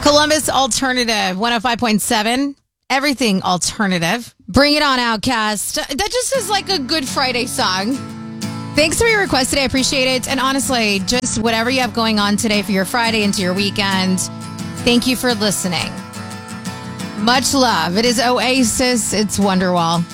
Columbus Alternative 105.7. Everything alternative. Bring it on, Outcast. That just is like a good Friday song. Thanks for your request today. I appreciate it. And honestly, just whatever you have going on today for your Friday into your weekend, thank you for listening. Much love. It is Oasis. It's Wonderwall.